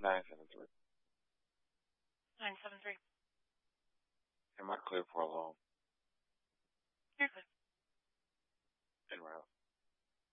973. 973. Am I clear for a loan? You're good.